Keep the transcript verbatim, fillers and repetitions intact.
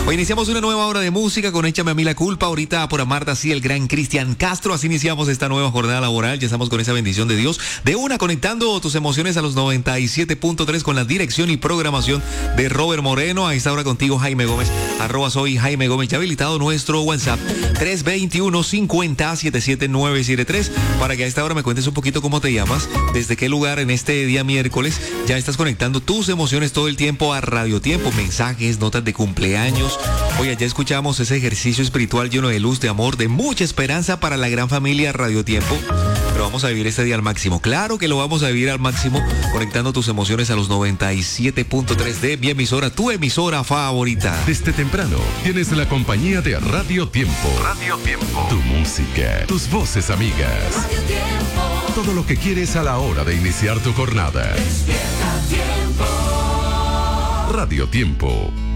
Hoy iniciamos una nueva hora de música con Échame a mí la culpa. Ahorita por Amarta, sí, el gran Cristian Castro. Así iniciamos esta nueva jornada laboral. Ya estamos con esa bendición de Dios. De una, conectando tus emociones a los noventa y siete punto tres con la dirección y programación de Robert Moreno. A esta hora contigo, Jaime Gómez. Arroba soy Jaime Gómez. Ya habilitado nuestro WhatsApp tres dos uno, cincuenta, setenta y siete nueve siete tres para que a esta hora me cuentes un poquito cómo te llamas, desde qué lugar en este día miércoles ya estás conectando tus emociones todo el tiempo a Radio Tiempo. Mensajes, notas de cumpleaños. Oye, ya escuchamos ese ejercicio espiritual lleno de luz, de amor, de mucha esperanza para la gran familia Radio Tiempo. Pero vamos a vivir este día al máximo. Claro que lo vamos a vivir al máximo, conectando tus emociones a los noventa y siete punto tres de mi emisora, tu emisora favorita. Desde temprano tienes la compañía de Radio Tiempo. Radio Tiempo. Tu música, tus voces amigas. Radio Tiempo. Todo lo que quieres a la hora de iniciar tu jornada. Despierta Tiempo. Radio Tiempo.